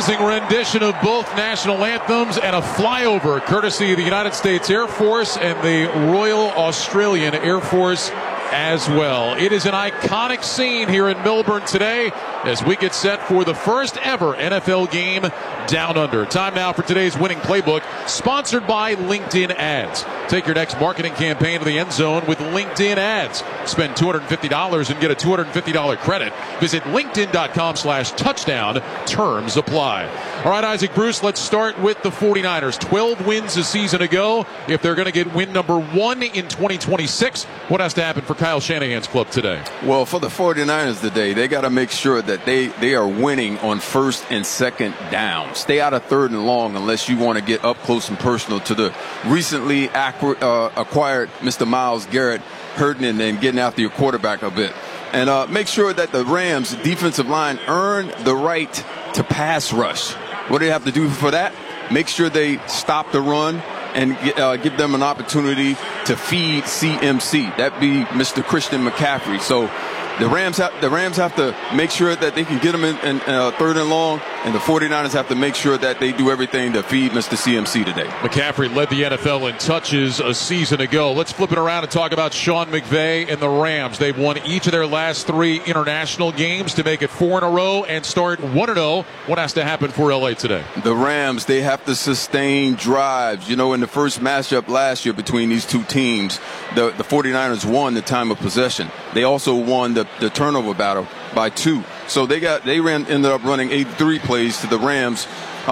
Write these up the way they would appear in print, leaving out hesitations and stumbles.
Amazing rendition of both national anthems and a flyover courtesy of the United States Air Force and the Royal Australian Air Force as well. It is an iconic scene here in Melbourne today as we get set for the first ever NFL game down under. Time now for today's winning playbook, sponsored by LinkedIn Ads. Take your next marketing campaign to the end zone with LinkedIn Ads. Spend $250 and get a $250 credit. Visit linkedin.com/touchdown. Terms apply. All right, Isaac Bruce, let's start with the 49ers. 12 wins a season ago. If they're going to get win number 1 in 2026, what has to happen for Kyle Shanahan's club today? Well, for the 49ers today, they got to make sure that they are winning on first and second down. Stay out of third and long unless you want to get up close and personal to the recently acquired Mr. Myles Garrett, hurting and getting after your quarterback a bit. And make sure that the Rams defensive line earn the right to pass rush. What do they have to do for that? Make sure they stop the run and give them an opportunity to feed CMC. That'd be Mr. Christian McCaffrey. So the Rams have to make sure that they can get him in third and long, and the 49ers have to make sure that they do everything to feed Mr. CMC today. McCaffrey led the NFL in touches a season ago. Let's flip it around and talk about Sean McVay and the Rams. They've won each of their last 3 international games to make it 4 in a row and start 1-0. What has to happen for LA today? The Rams, they have to sustain drives. You know, in the first matchup last year between these two teams, the 49ers won the time of possession. They also won the turnover battle by 2. So ended up running 83 plays to the Rams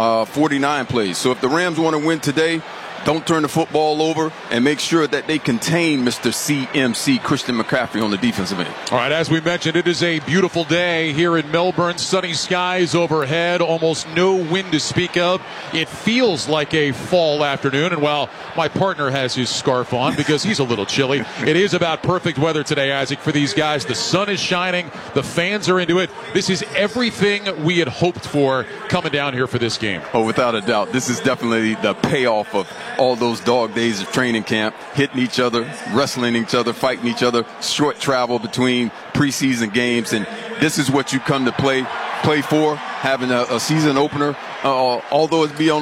49 plays. So if the Rams want to win today, don't turn the football over and make sure that they contain Mr. CMC, Christian McCaffrey, on the defensive end. All right, as we mentioned, it is a beautiful day here in Melbourne. Sunny skies overhead, almost no wind to speak of. It feels like a fall afternoon, and while my partner has his scarf on because he's a little chilly, it is about perfect weather today, Isaac, for these guys. The sun is shining. The fans are into it. This is everything we had hoped for coming down here for this game. Oh, without a doubt. This is definitely the payoff of all those dog days of training camp, hitting each other, wrestling each other, fighting each other, short travel between preseason games, and this is what you come to play for, having a season opener. Although it's be in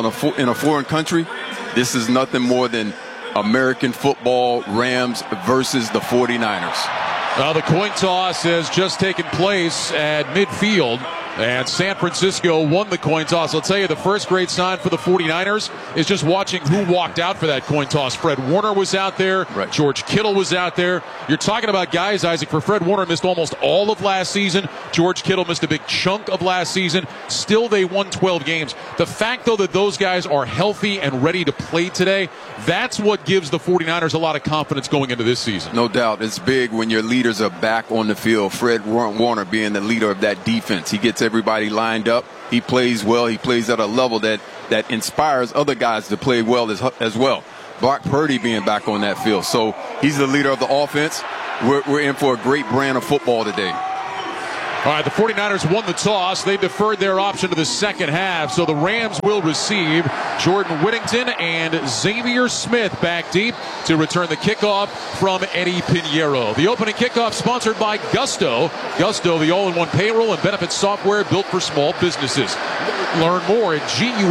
a foreign country, this is nothing more than American football, Rams versus the 49ers. The coin toss has just taken place at midfield, and San Francisco won the coin toss. I'll tell you, the first great sign for the 49ers is just watching who walked out for that coin toss. Fred Warner was out there. Right. George Kittle was out there. You're talking about guys, Isaac, for Fred Warner missed almost all of last season. George Kittle missed a big chunk of last season. Still, they won 12 games. The fact, though, that those guys are healthy and ready to play today, that's what gives the 49ers a lot of confidence going into this season. No doubt. It's big when your leaders are back on the field. Fred Warner being the leader of that defense. He gets everybody lined up. He plays well. He plays at a level that inspires other guys to play well as well. Brock Purdy being back on that field. So he's the leader of the offense. We're in for a great brand of football today. All right, the 49ers won the toss. They deferred their option to the second half, so the Rams will receive. Jordan Whittington and Xavier Smith back deep to return the kickoff from Eddie Pinheiro. The opening kickoff sponsored by Gusto. Gusto, the all-in-one payroll and benefits software built for small businesses. Learn more at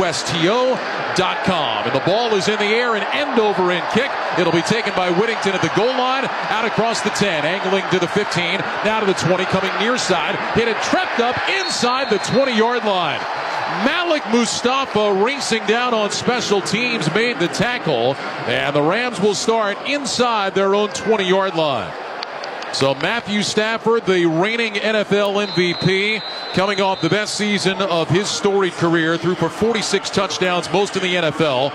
GUSTO.com. And the ball is in the air, an end-over-end kick. It'll be taken by Whittington at the goal line, out across the 10, angling to the 15, now to the 20, coming near side. Hit it, tripped up inside the 20-yard line. Malik Mustafa racing down on special teams, made the tackle, and the Rams will start inside their own 20-yard line. So Matthew Stafford, the reigning NFL MVP, coming off the best season of his storied career, threw for 46 touchdowns, most in the NFL,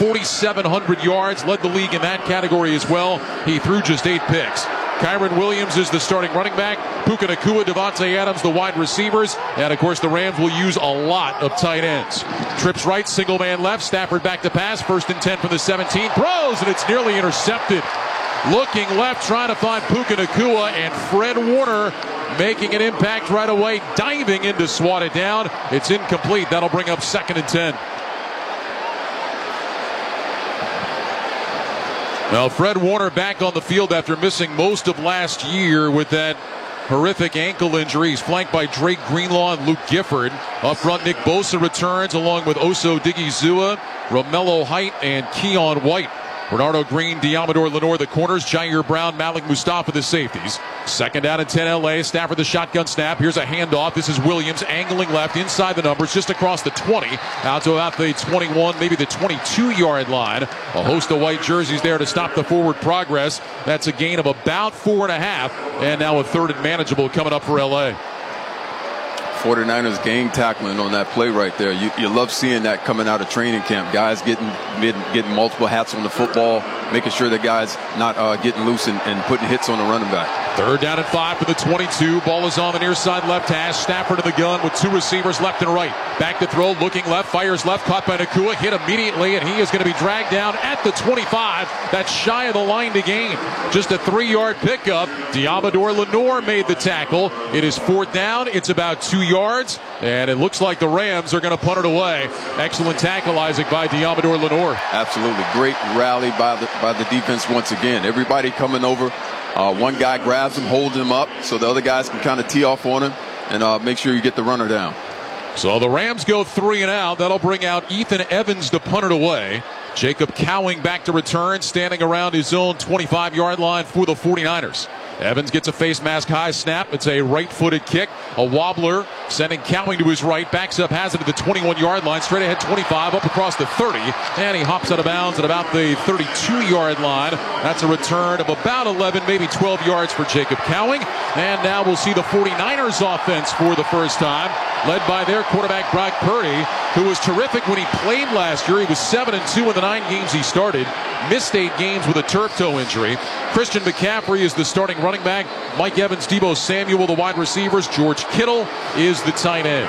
4,700 yards, led the league in that category as well. He threw just 8 picks. Kyron Williams is the starting running back. Puka Nacua, Devontae Adams, the wide receivers. And, of course, the Rams will use a lot of tight ends. Trips right, single man left. Stafford back to pass. 1st and 10 from the 17. Throws, and it's nearly intercepted. Looking left, trying to find Puka Nacua, and Fred Warner making an impact right away, diving in to swat it down. It's incomplete. That'll bring up 2nd and 10. Well, Fred Warner back on the field after missing most of last year with that horrific ankle injury. He's flanked by Drake Greenlaw and Luke Gifford. Up front, Nick Bosa returns along with Oso Digizua, Romello Height, and Keon White. Bernardo Green, Diamador Lenore the corners, Jair Brown, Malik Mustafa the safeties. Second down and 10 LA. Stafford the shotgun snap. Here's a handoff. This is Williams angling left inside the numbers just across the 20 out to about the 21, maybe the 22-yard line. A host of white jerseys there to stop the forward progress. That's a gain of about 4.5, and now a third and manageable coming up for LA. 49ers game tackling on that play right there. You love seeing that coming out of training camp. Guys getting multiple hats on the football, making sure the guys not getting loose and putting hits on the running back. Third down and 5 for the 22. Ball is on the near side left hash. Stafford in the gun with two receivers left and right. Back to throw, looking left, fires left, caught by Nacua, hit immediately, and he is going to be dragged down at the 25. That's shy of the line to gain. Just a 3-yard pickup. Diamador Lenore made the tackle. It is fourth down. It's about 2 yards, and it looks like the Rams are going to punt it away. Excellent tackle, Isaac, by Diamador Lenore. Absolutely. Great rally by the defense once again. Everybody coming over. One guy grabs him, holds him up, so the other guys can kind of tee off on him and make sure you get the runner down. So the Rams go 3 and out. That'll bring out Ethan Evans to punt it away. Jacob Cowing back to return, standing around his own 25-yard line for the 49ers. Evans gets a face mask high snap. It's a right-footed kick. A wobbler sending Cowing to his right. Backs up, has it at the 21-yard line. Straight ahead 25, up across the 30. And he hops out of bounds at about the 32-yard line. That's a return of about 11, maybe 12 yards for Jacob Cowing. And now we'll see the 49ers offense for the first time, led by their quarterback Brock Purdy, who was terrific when he played last year. He was 7-2 in the 9 games he started. Missed 8 games with a turf toe injury. Christian McCaffrey is the starting running back. Mike Evans, Deebo Samuel, the wide receivers. George Kittle is the tight end.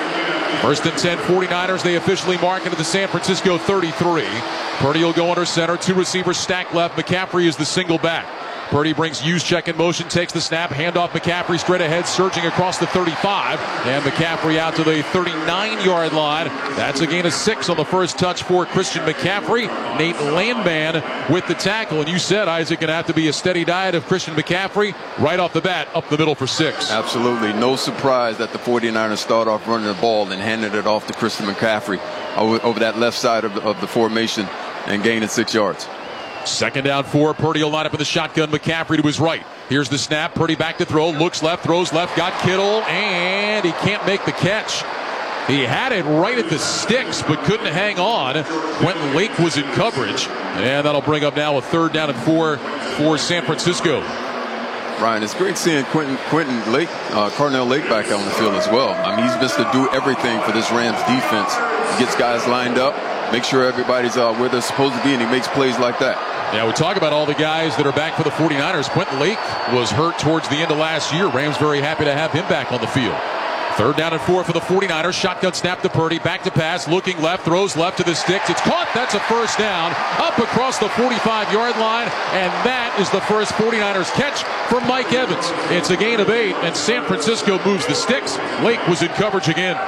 First and 10, 49ers. They officially mark into the San Francisco 33. Purdy will go under center. 2 receivers stacked left. McCaffrey is the single back. Purdy brings Juszczyk in motion, takes the snap, handoff McCaffrey straight ahead, surging across the 35, and McCaffrey out to the 39-yard line. That's a gain of 6 on the first touch for Christian McCaffrey. Nate Landman with the tackle, and you said, Isaac, going to have to be a steady diet of Christian McCaffrey right off the bat, up the middle for 6. Absolutely. No surprise that the 49ers start off running the ball and handed it off to Christian McCaffrey over that left side of the formation and gaining 6 yards. Second down 4. Purdy will line up in the shotgun. McCaffrey to his right. Here's the snap. Purdy back to throw. Looks left, throws left. Got Kittle, and he can't make the catch. He had it right at the sticks, but couldn't hang on. Quentin Lake was in coverage, and that'll bring up now a third down and 4 for San Francisco. Ryan, it's great seeing Quentin Lake, Carnell Lake back on the field as well. I mean, he's supposed to do everything for this Rams defense. He gets guys lined up, make sure everybody's where they're supposed to be, and he makes plays like that. Yeah, we talk about all the guys that are back for the 49ers. Quentin Lake was hurt towards the end of last year. Rams very happy to have him back on the field. Third down and 4 for the 49ers. Shotgun snap to Purdy. Back to pass. Looking left. Throws left to the sticks. It's caught. That's a first down. Up across the 45-yard line. And that is the first 49ers catch from Mike Evans. It's a gain of 8. And San Francisco moves the sticks. Lake was in coverage again.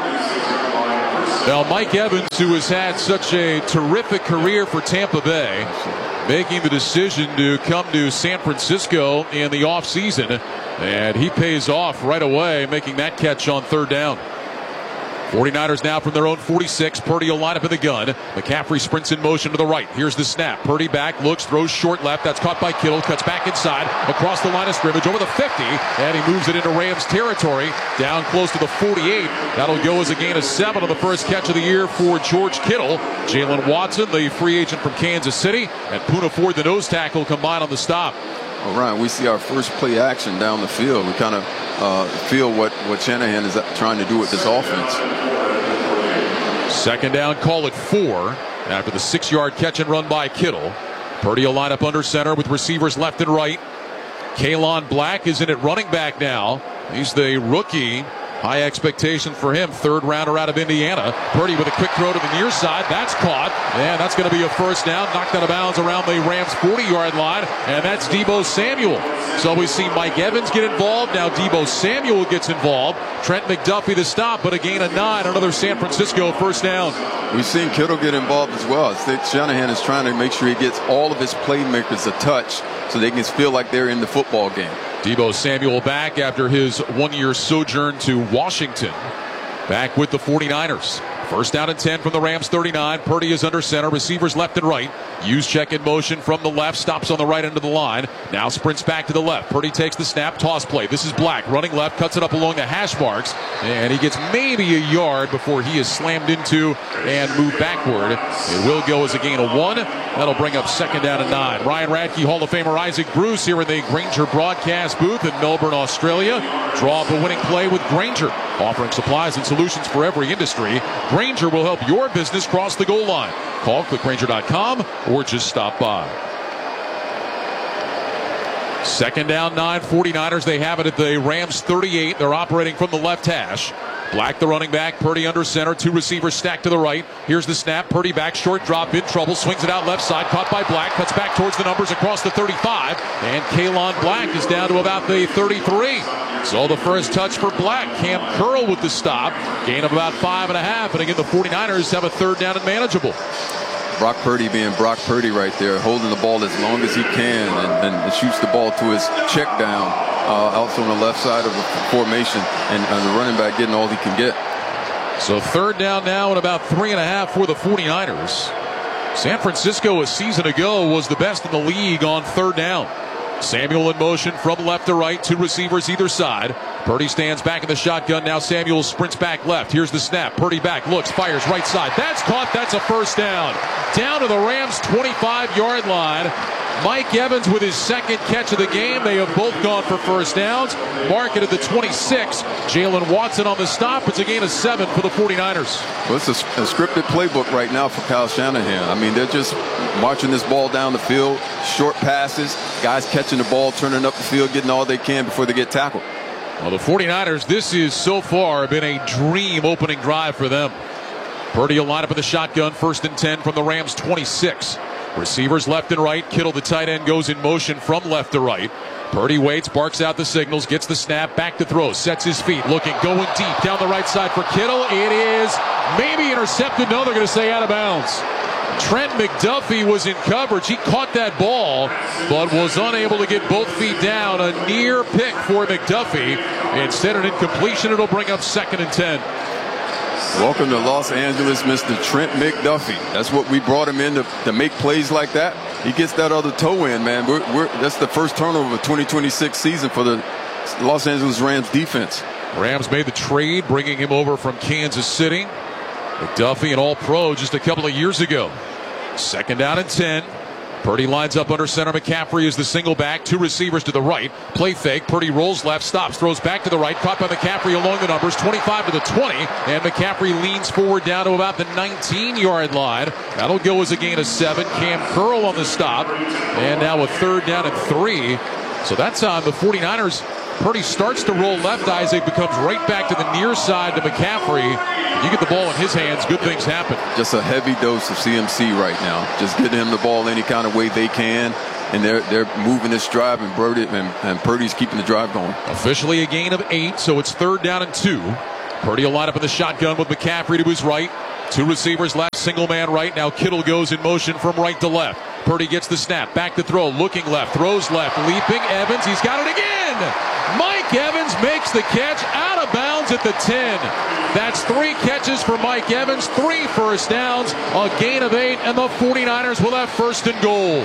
Now, Mike Evans, who has had such a terrific career for Tampa Bay, making the decision to come to San Francisco in the offseason. And he pays off right away, making that catch on third down. 49ers now from their own 46. Purdy will line up in the gun. McCaffrey sprints in motion to the right. Here's the snap. Purdy back, looks, throws short left. That's caught by Kittle. Cuts back inside, across the line of scrimmage, over the 50. And he moves it into Rams territory, down close to the 48. That'll go as a gain of 7 on the first catch of the year for George Kittle. Jalen Watson, the free agent from Kansas City, and Poona Ford, the nose tackle, combined on the stop. Well, Ryan, we see our first play action down the field. We kind of feel what Shanahan is trying to do with this offense. Second down, call it 4 after the 6-yard catch and run by Kittle. Purdy will line up under center with receivers left and right. Kalon Black is in at running back now. He's the rookie. High expectation for him. Third rounder out of Indiana. Purdy with a quick throw to the near side. That's caught. And that's going to be a first down. Knocked out of bounds around the Rams 40-yard line. And that's Deebo Samuel. So we see Mike Evans get involved. Now Deebo Samuel gets involved. Trent McDuffie the stop, but a gain of 9. Another San Francisco first down. We've seen Kittle get involved as well. I think Shanahan is trying to make sure he gets all of his playmakers a touch so they can feel like they're in the football game. Deebo Samuel back after his one-year sojourn to Washington. Back with the 49ers. First down and 10 from the Rams 39. Purdy is under center. Receivers left and right. Juszczyk in motion from the left. Stops on the right end of the line. Now sprints back to the left. Purdy takes the snap. Toss play. This is Black running left. Cuts it up along the hash marks. And he gets maybe a yard before he is slammed into and moved backward. It will go as a gain of 1. That'll bring up second down and 9. Ryan Radke, Hall of Famer Isaac Bruce here in the Grainger broadcast booth in Melbourne, Australia. Draw up a winning play with Grainger. Offering supplies and solutions for every industry, Grainger will help your business cross the goal line. Call clickgrainger.com or just stop by. Second down, 9, 49ers. They have it at the Rams 38. They're operating from the left hash. Black, the running back. Purdy under center. 2 receivers stacked to the right. Here's the snap. Purdy back, short drop, in trouble. Swings it out left side. Caught by Black. Cuts back towards the numbers across the 35. And Kalon Black is down to about the 33. So the first touch for Black. Cam Curl with the stop. Gain of about 5.5. And again, the 49ers have a third down and manageable. Brock Purdy being Brock Purdy right there, holding the ball as long as he can and shoots the ball to his check down out on the left side of the formation, and the running back getting all he can get. So third down now and about 3.5 for the 49ers. San Francisco a season ago was the best in the league on third down. Samuel in motion from left to right, 2 receivers either side. Purdy stands back in the shotgun. Now Samuel sprints back left. Here's the snap. Purdy back, looks, fires right side. That's caught. That's a first down. Down to the Rams' 25-yard line. Mike Evans with his second catch of the game. They have both gone for first downs. Mark it at the 26. Jalen Watson on the stop. It's a gain of 7 for the 49ers. Well, it's a scripted playbook right now for Kyle Shanahan. I mean, they're just marching this ball down the field, short passes, guys catching the ball, turning up the field, getting all they can before they get tackled. Well, the 49ers, this is so far been a dream opening drive for them. Purdy will line up in the shotgun, first and 10 from the Rams' 26. Receivers left and right. Kittle, the tight end, goes in motion from left to right. Purdy waits, barks out the signals, gets the snap, back to throw, sets his feet, looking, going deep down the right side for Kittle. It is maybe intercepted. No, they're going to say out of bounds. Trent McDuffie was in coverage. He caught that ball, but was unable to get both feet down. A near pick for McDuffie. Instead, an incompletion. It'll bring up second and 10. Welcome to Los Angeles, Mr. Trent McDuffie. That's what we brought him in to make plays like that. He gets that other toe in, man. That's the first turnover of the 2026 season for the Los Angeles Rams defense. Rams made the trade, bringing him over from Kansas City. McDuffie, an All-Pro just a couple of years ago. Second down and 10. Purdy lines up under center. McCaffrey is the single back. 2 receivers to the right. Play fake. Purdy rolls left, stops, throws back to the right. Caught by McCaffrey along the numbers. 25 to the 20. And McCaffrey leans forward down to about the 19-yard line. That'll go as a gain of 7. Cam Curl on the stop. And now a third down and 3. So that's on the 49ers. Purdy starts to roll left. Isaac becomes right back to the near side to McCaffrey. You get the ball in his hands, good things happen. Just a heavy dose of CMC right now. Just getting him the ball any kind of way they can. And they're moving this drive, and Purdy's keeping the drive going. Officially a gain of 8, so it's third down and 2. Purdy will line up in the shotgun with McCaffrey to his right. 2 receivers left, single man right. Now Kittle goes in motion from right to left. Purdy gets the snap, back to throw, looking left, throws left, leaping Evans. He's got it again. Mike Evans makes the catch out of bounds at the 10. That's 3 catches for Mike Evans, 3 first downs, a gain of 8, and the 49ers will have first and goal.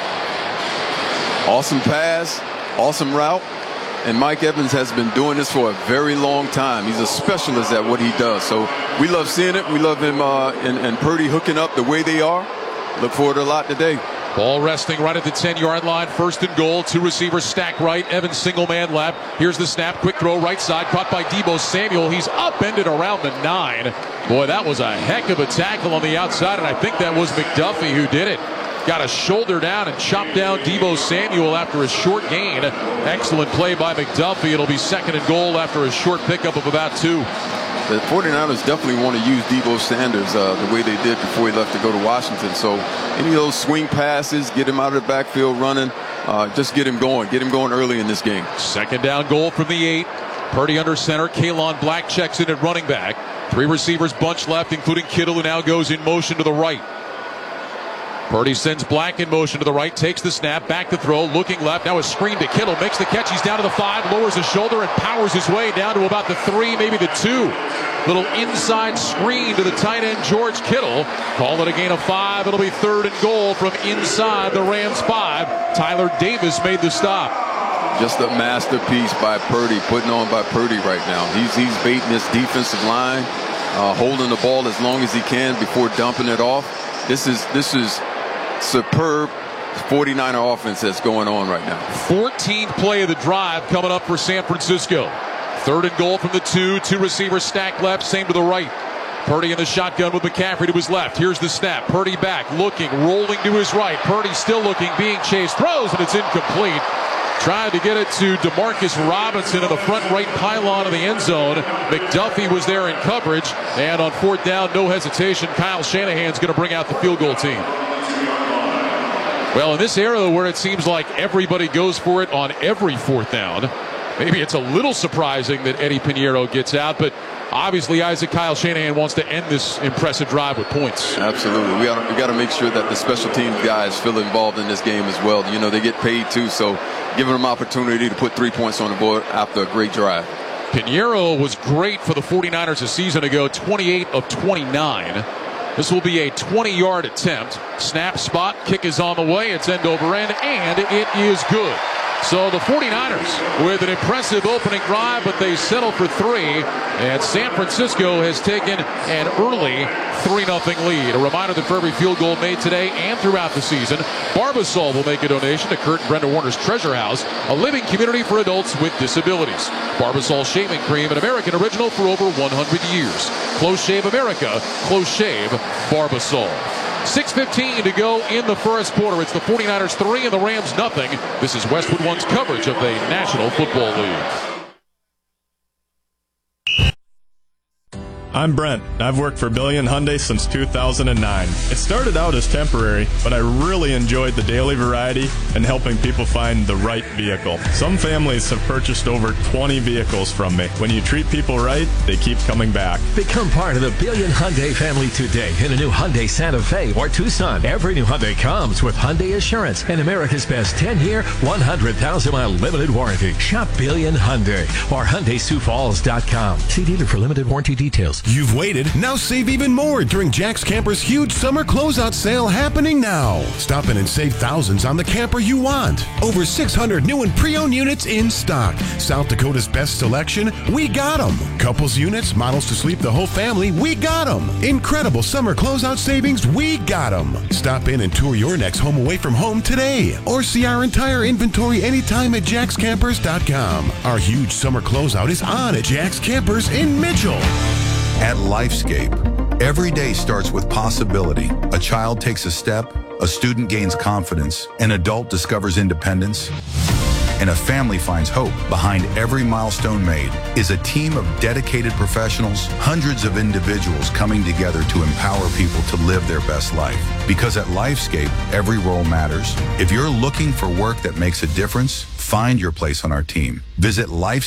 Awesome pass, awesome route, and Mike Evans has been doing this for a very long time. He's a specialist at what he does, so we love seeing it. We love him and Purdy hooking up the way they are. Look forward to a lot today. Ball resting right at the 10-yard line. First and goal. 2 receivers stacked right. Evans single man left. Here's the snap. Quick throw right side. Caught by Deebo Samuel. He's upended around the 9. Boy, that was a heck of a tackle on the outside, and I think that was McDuffie who did it. Got a shoulder down and chopped down Deebo Samuel after a short gain. Excellent play by McDuffie. It'll be second and goal after a short pickup of about 2. The 49ers definitely want to use Deebo Sanders the way they did before he left to go to Washington. So any of those swing passes, get him out of the backfield running, just get him going early in this game. Second down goal from the 8. Purdy under center. Kalon Black checks in at running back. 3 receivers bunch left, including Kittle, who now goes in motion to the right. Purdy sends Black in motion to the right, takes the snap, back to throw, looking left. Now a screen to Kittle, makes the catch. He's down to the 5, lowers his shoulder, and powers his way down to about the 3, maybe the 2. Little inside screen to the tight end, George Kittle. Call it a gain of 5. It'll be 3rd and goal from inside the Rams 5. Tyler Davis made the stop. Just a masterpiece by Purdy, putting on by Purdy right now. He's baiting this defensive line, holding the ball as long as he can before dumping it off. This is superb 49er offense that's going on right now. 14th play of the drive coming up for San Francisco. 3rd and goal from the 2. 2 receivers stacked left, same to the right. Purdy in the shotgun with McCaffrey to his left. Here's the snap. Purdy back, looking, rolling to his right. Purdy still looking, being chased, throws, and it's incomplete. Tried to get it to Demarcus Robinson in the front right pylon of the end zone. McDuffie was there in coverage, and on 4th down, no hesitation, Kyle Shanahan's going to bring out the field goal team. Well, in this era where it seems like everybody goes for it on every 4th down, maybe it's a little surprising that Eddie Pinheiro gets out, but obviously Kyle Shanahan wants to end this impressive drive with points. Absolutely. We got to make sure that the special teams guys feel involved in this game as well. You know, they get paid too, so giving them opportunity to put 3 points on the board after a great drive. Pinheiro was great for the 49ers a season ago, 28 of 29. This will be a 20-yard attempt. Snap, spot, kick is on the way. It's end over end, and it is good. So the 49ers with an impressive opening drive, but they settle for 3. And San Francisco has taken an early 3-0 lead. A reminder that for every field goal made today and throughout the season, Barbasol will make a donation to Kurt and Brenda Warner's Treasure House, a living community for adults with disabilities. Barbasol Shaving Cream, an American original for over 100 years. Close Shave America, Close Shave Barbasol. 6:15 to go in the first quarter. It's the 49ers 3 and the Rams nothing. This is Westwood One's coverage of the National Football League. I'm Brent. I've worked for Billion Hyundai since 2009. It started out as temporary, but I really enjoyed the daily variety and helping people find the right vehicle. Some families have purchased over 20 vehicles from me. When you treat people right, they keep coming back. Become part of the Billion Hyundai family today in a new Hyundai Santa Fe or Tucson. Every new Hyundai comes with Hyundai Assurance and America's best 10-year, 100,000-mile limited warranty. Shop Billion Hyundai or HyundaiSiouxFalls.com. See dealer for limited warranty details. You've waited. Now save even more during Jack's Camper's huge summer closeout sale happening now. Stop in and save thousands on the camper you want. Over 600 new and pre-owned units in stock. South Dakota's best selection, we got them. Couples units, models to sleep the whole family, we got them. Incredible summer closeout savings, we got them. Stop in and tour your next home away from home today. Or see our entire inventory anytime at jackscampers.com. Our huge summer closeout is on at Jack's Campers in Mitchell. At Lifescape, every day starts with possibility. A child takes a step, a student gains confidence, an adult discovers independence, and a family finds hope. Behind every milestone made is a team of dedicated professionals, hundreds of individuals coming together to empower people to live their best life. Because at Lifescape, every role matters. If you're looking for work that makes a difference, find your place on our team. Visit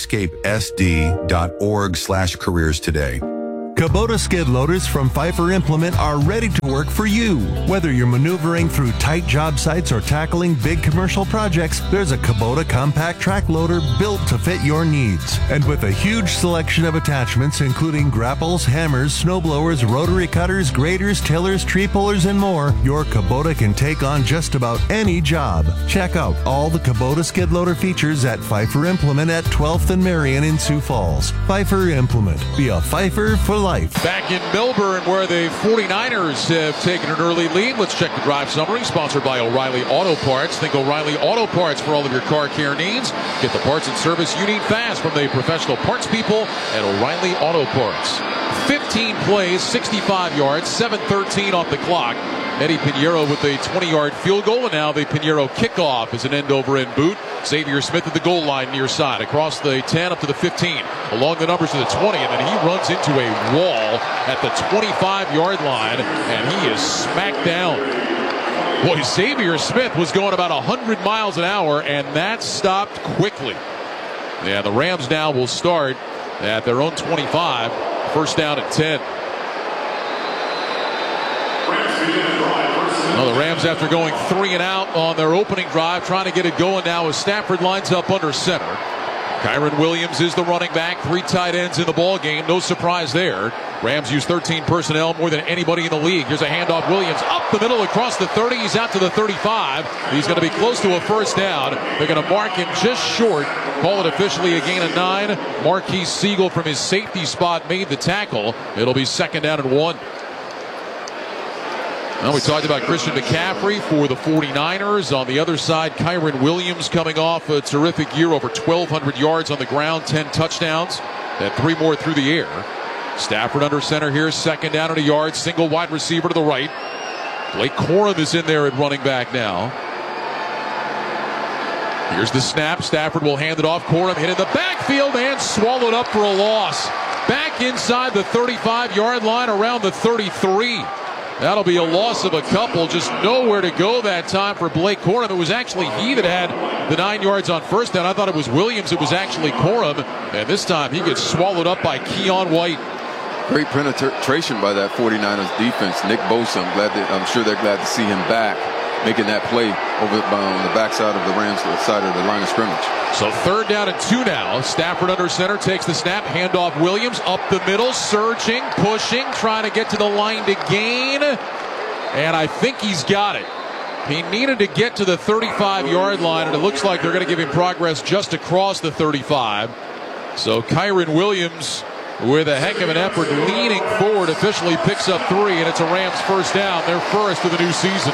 lifescapesd.org/careers today. Kubota skid loaders from Pfeiffer Implement are ready to work for you. Whether you're maneuvering through tight job sites or tackling big commercial projects, there's a Kubota compact track loader built to fit your needs. And with a huge selection of attachments including grapples, hammers, snowblowers, rotary cutters, graders, tillers, tree pullers, and more, your Kubota can take on just about any job. Check out all the Kubota skid loader features at Pfeiffer Implement at 12th and Marion in Sioux Falls. Pfeiffer Implement. Be a Pfeiffer for life. Back in Melbourne, where the 49ers have taken an early lead. Let's check the drive summary, sponsored by O'Reilly Auto Parts. Think O'Reilly Auto Parts for all of your car care needs. Get the parts and service you need fast from the professional parts people at O'Reilly Auto Parts. 15 plays, 65 yards, 7:13 off the clock. Eddie Pinheiro with a 20-yard field goal, and now the Pinheiro kickoff is an end-over-end boot. Xavier Smith at the goal line near side, across the 10 up to the 15, along the numbers to the 20, and then he runs into a wall at the 25-yard line, and he is smacked down. Boy, Xavier Smith was going about 100 miles an hour, and that stopped quickly. Yeah, the Rams now will start at their own 25, first down at 10. Well, the Rams, after going 3 and out on their opening drive, trying to get it going now as Stafford lines up under center. Kyren Williams is the running back. 3 tight ends in the ball game. No surprise there. Rams use 13 personnel, more than anybody in the league. Here's a handoff. Williams up the middle across the 30. He's out to the 35. He's going to be close to a first down. They're going to mark him just short. Call it officially a gain of 9. Marquise Siegel from his safety spot made the tackle. It'll be second down and 1. Well, we talked about Christian McCaffrey for the 49ers. On the other side, Kyren Williams coming off a terrific year, over 1,200 yards on the ground, 10 touchdowns, and 3 more through the air. Stafford under center here, second down and a yard, single wide receiver to the right. Blake Corum is in there at running back now. Here's the snap. Stafford will hand it off. Corum hit in the backfield and swallowed up for a loss. Back inside the 35-yard line, around the 33. That'll be a loss of a couple. Just nowhere to go that time for Blake Corum. It was actually he that had the 9 yards on first down. I thought it was Williams. It was actually Corum. And this time he gets swallowed up by Keon White. Great penetration by that 49ers defense. Nick Bosa, I'm sure they're glad to see him back, making that play over on the backside of the Rams side of the line of scrimmage. So third down and 2 now. Stafford under center, takes the snap, handoff Williams up the middle, surging, pushing, trying to get to the line to gain. And I think he's got it. He needed to get to the 35-yard line, and it looks like they're going to give him progress just across the 35. So Kyren Williams, with a heck of an effort, leaning forward, officially picks up 3, and it's a Rams first down. Their first of the new season.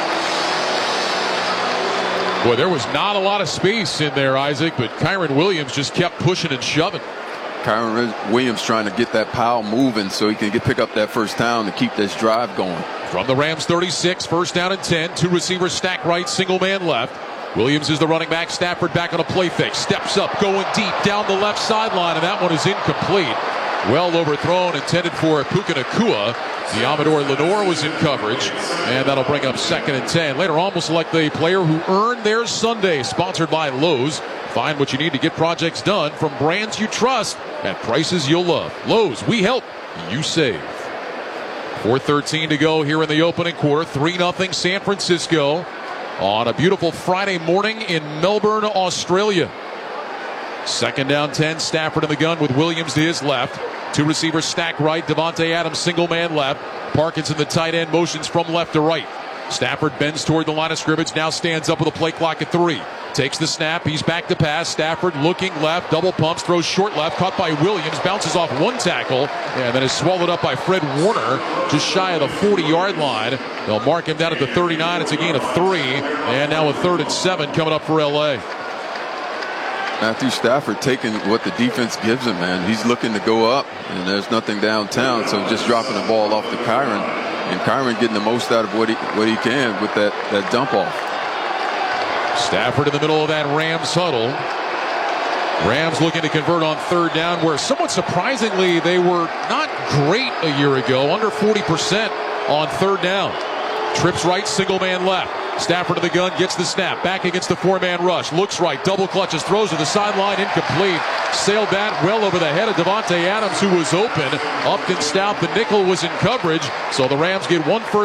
Boy, there was not a lot of space in there, Isaac, but Kyren Williams just kept pushing and shoving. Kyren Williams trying to get that pile moving so he can pick up that first down to keep this drive going. From the Rams 36, first down and 10. 2 receivers stacked right, single man left. Williams is the running back. Stafford back on a play fake. Steps up, going deep down the left sideline, and that one is incomplete. Well overthrown, intended for Puka Nacua. Amador Lenore was in coverage, and that'll bring up second and 10. Later on, we'll select the player who earned their Sunday, sponsored by Lowe's. Find what you need to get projects done from brands you trust at prices you'll love. Lowe's, we help, you save. 4:13 to go here in the opening quarter. 3-0 San Francisco on a beautiful Friday morning in Melbourne, Australia. Second down 10, Stafford in the gun with Williams to his left. 2 receivers stacked right, Devontae Adams single man left. Parkinson, the tight end, motions from left to right. Stafford bends toward the line of scrimmage, now stands up with a play clock at 3. Takes the snap, he's back to pass. Stafford looking left, double pumps, throws short left, caught by Williams, bounces off 1 tackle, and then is swallowed up by Fred Warner, just shy of the 40-yard line. They'll mark him down at the 39. It's a gain of 3, and now a 3rd and 7 coming up for L.A. Matthew Stafford taking what the defense gives him, man. He's looking to go up, and there's nothing downtown, so just dropping the ball off to Kyren, and Kyren getting the most out of what he can with that dump off. Stafford in the middle of that Rams huddle. Rams looking to convert on 3rd down, where somewhat surprisingly they were not great a year ago, under 40% on 3rd down. Trips right, single man left. Stafford to the gun, gets the snap, back against the 4-man rush, looks right, double clutches, throws to the sideline, incomplete. Sailed that well over the head of Devontae Adams, who was open. Upton Stout, the nickel, was in coverage, so the Rams get 1 first